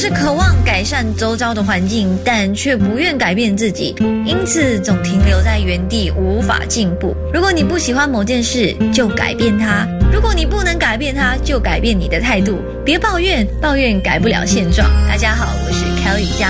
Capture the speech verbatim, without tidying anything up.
是渴望改善周遭的环境，但却不愿改变自己，因此总停留在原地，无法进步。如果你不喜欢某件事，就改变它；如果你不能改变它，就改变你的态度。别抱怨，抱怨改不了现状。大家好，我是 Kelly 家。